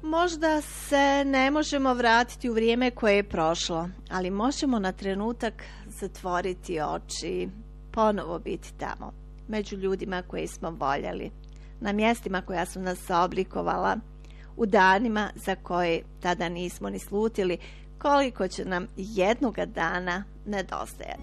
Možda se ne možemo vratiti u vrijeme koje je prošlo, ali možemo na trenutak zatvoriti oči, ponovo biti tamo, među ljudima koje smo voljeli, na mjestima koja su nas oblikovala, u danima za koje tada nismo ni slutili koliko će nam jednoga dana nedostajati.